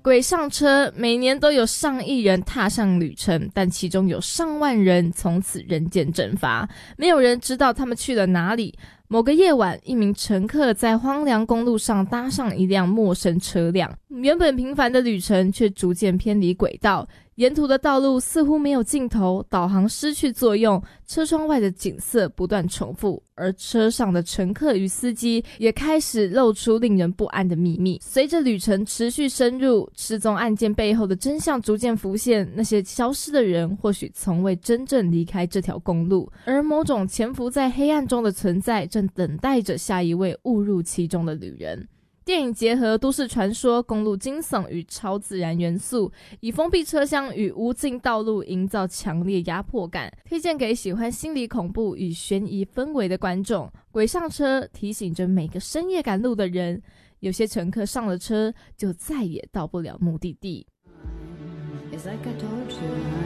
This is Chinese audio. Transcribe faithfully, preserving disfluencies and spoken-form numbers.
鬼上车，每年都有上亿人踏上旅程，但其中有上万人从此人间蒸发，没有人知道他们去了哪里。某个夜晚，一名乘客在荒凉公路上搭上一辆陌生车辆，原本平凡的旅程却逐渐偏离轨道，沿途的道路似乎没有尽头，导航失去作用，车窗外的景色不断重复，而车上的乘客与司机也开始露出令人不安的秘密。随着旅程持续深入，失踪案件背后的真相逐渐浮现，那些消失的人或许从未真正离开这条公路，而某种潜伏在黑暗中的存在正等待着下一位误入其中的旅人。电影结合都市传说、公路惊悚与超自然元素，以封闭车厢与无尽道路营造强烈压迫感，推荐给喜欢心理恐怖与悬疑氛围的观众。鬼上车提醒着每个深夜赶路的人，有些乘客上了车就再也到不了目的地。